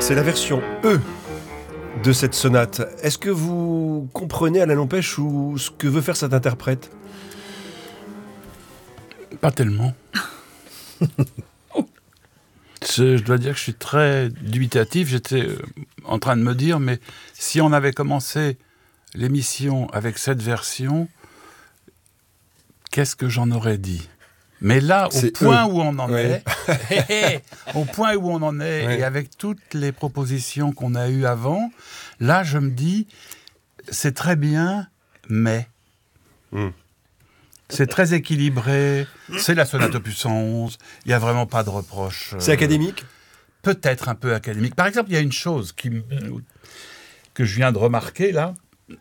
C'est la version E de cette sonate. Est-ce que vous comprenez, Alain Lampèche, ou ce que veut faire cet interprète ? Pas tellement. Je dois dire que je suis très dubitatif. J'étais en train de me dire, mais si on avait commencé l'émission avec cette version, qu'est-ce que j'en aurais dit ? Mais là, au point où on en est, au point où on en est, et avec toutes les propositions qu'on a eues avant, là, je me dis, c'est très bien, mais... C'est très équilibré, c'est la sonate opus 111, il n'y a vraiment pas de reproche. C'est académique ? Peut-être un peu académique. Par exemple, il y a une chose que je viens de remarquer, là.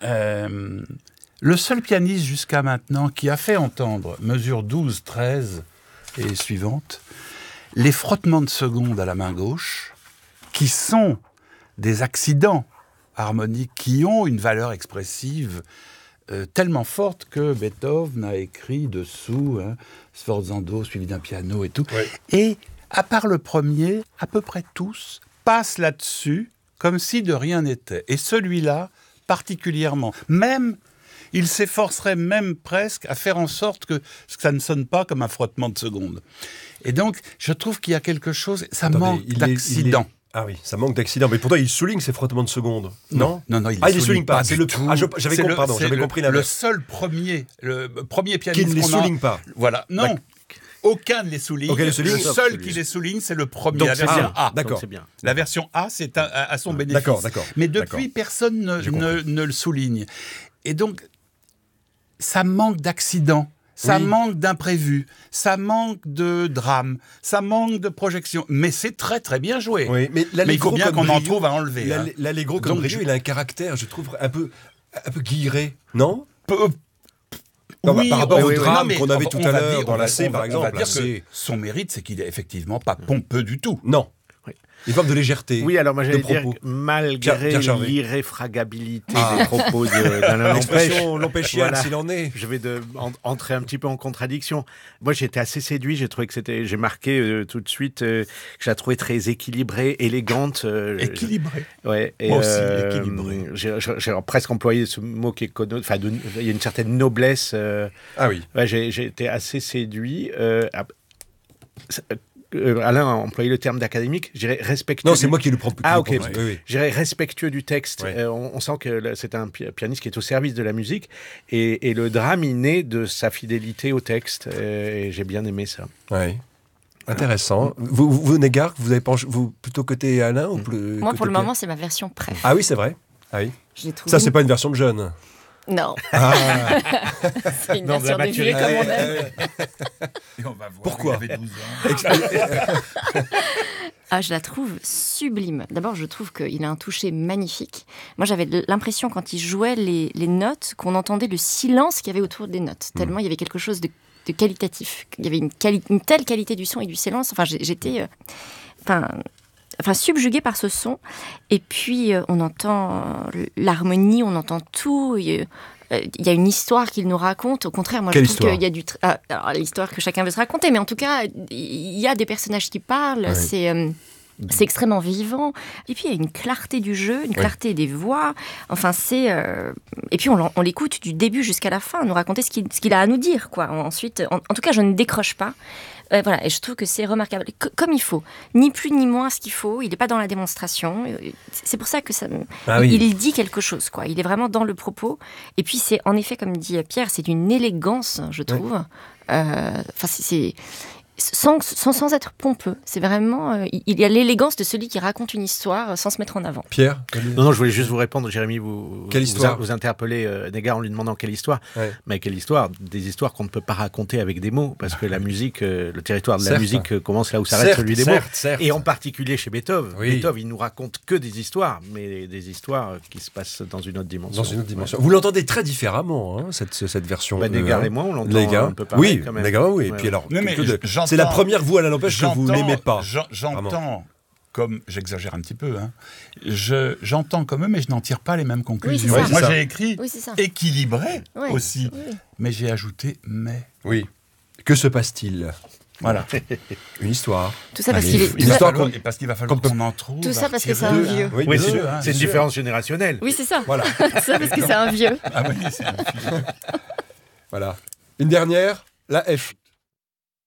Le seul pianiste jusqu'à maintenant qui a fait entendre mesure 12, 13 et suivante, les frottements de secondes à la main gauche, qui sont des accidents harmoniques qui ont une valeur expressive tellement forte que Beethoven a écrit dessous, sforzando suivi d'un piano et tout. Ouais. Et à part le premier, à peu près tous passent là-dessus comme si de rien n'était. Et celui-là, particulièrement, même... Il s'efforcerait même presque à faire en sorte que ça ne sonne pas comme un frottement de secondes. Et donc, je trouve qu'il y a quelque chose... Ça manque d'accident. Ah oui, ça manque d'accident. Mais pourtant, il souligne ces frottements de secondes. Non, il les souligne pas. C'est j'avais compris l'inverse. Le seul premier pianiste qui ne les souligne pas. Voilà, non. Aucun ne les souligne. Le seul qui les souligne, c'est le premier. Donc, la version A. D'accord. C'est bien. La version A, c'est à son bénéfice. D'accord. Mais depuis, personne ne le souligne. Et donc, ça manque d'accidents, ça manque d'imprévus, ça manque de drame, ça manque de projection. Mais c'est très très bien joué. Oui, mais il faut bien qu'on en trouve à enlever. L'allegro comme brio, il a un caractère, je trouve, un peu guilleré, non ? Oui, par rapport au drame qu'on avait tout à l'heure dans la C, par exemple. On va dire que son mérite, c'est qu'il est effectivement pas pompeux du tout. Non. Une forme de légèreté. Oui, alors moi j'allais dire, malgré l'irréfragabilité des propos d'Alain Lampèchienne, s'il en est. Je vais entrer un petit peu en contradiction. Moi j'étais assez séduit, j'ai trouvé que j'ai marqué tout de suite que je la trouvais très équilibrée, élégante. Équilibrée. Ouais. Moi aussi, équilibrée. J'ai presque employé ce mot qui est connoté, enfin il y a une certaine noblesse. Ah oui. Ouais, j'ai été assez séduit. Alain a employé le terme d'académique, je dirais respectueux. Non, c'est moi qui le prends. Ah, ok. Oui. Je dirais respectueux du texte. Oui. On sent que c'est un pianiste qui est au service de la musique. Et le drame, il naît de sa fidélité au texte. Et j'ai bien aimé ça. Oui. Intéressant. Vous Négar, vous avez penché, vous plutôt côté Alain ou plus Moi, pour le moment, c'est ma version préf. Ah oui, c'est vrai. Ah oui. Ça, c'est pas une version de jeune. Non. C'est une version de vieux comme on aime. Et on va voir. Pourquoi ? Il avait 12 ans. Je la trouve sublime. D'abord, je trouve qu'il a un toucher magnifique. Moi, j'avais l'impression, quand il jouait les notes, qu'on entendait le silence qu'il y avait autour des notes. Tellement il y avait quelque chose de qualitatif. Il y avait une telle qualité du son et du silence. Enfin, j'étais... subjuguée par ce son. Et puis, on entend l'harmonie, on entend tout. Il y a une histoire qu'il nous raconte. Au contraire, moi, je trouve qu'il y a alors, l'histoire que chacun veut se raconter, mais en tout cas, il y a des personnages qui parlent. Oui. C'est extrêmement vivant. Et puis, il y a une clarté du jeu, une clarté des voix. Enfin, et puis, on l'écoute du début jusqu'à la fin, nous raconter ce qu'il a à nous dire, quoi. Ensuite, en tout cas, je ne décroche pas. Voilà, et je trouve que c'est remarquable. Comme il faut. Ni plus ni moins ce qu'il faut. Il n'est pas dans la démonstration. C'est pour ça que il dit quelque chose, quoi. Il est vraiment dans le propos. Et puis, c'est, en effet, comme dit Pierre, c'est d'une élégance, je trouve. C'est... Sans être pompeux. C'est vraiment... il y a l'élégance de celui qui raconte une histoire sans se mettre en avant. Pierre ? Non, je voulais juste vous répondre, Jérémy. Vous interpellez Négar en lui demandant quelle histoire. Mais quelle histoire ? Des histoires qu'on ne peut pas raconter avec des mots. Parce que la musique, le territoire de la musique commence là où s'arrête celui des mots. Et en particulier chez Beethoven. Beethoven, il nous raconte que des histoires, mais des histoires qui se passent dans une autre dimension. Vous l'entendez très différemment, cette version. Négar et moi, on l'entend un peu pareil. Oui, Négar, oui. Et puis alors... C'est la première voix à Alain Lampèche que vous n'aimez pas. J'entends, comme j'exagère un petit peu, j'entends comme eux, mais je n'en tire pas les mêmes conclusions. Oui, moi, j'ai écrit équilibré aussi, mais j'ai ajouté mais. Oui. Que se passe-t-il ? Voilà. Une histoire. Tout ça parce qu'il va falloir qu'on en trouve. Tout ça parce que c'est un vieux. Oui, c'est une différence générationnelle. Oui, c'est ça. Voilà. Tout ça parce que c'est un vieux. Ah oui, c'est un vieux. Voilà. Une dernière, la F.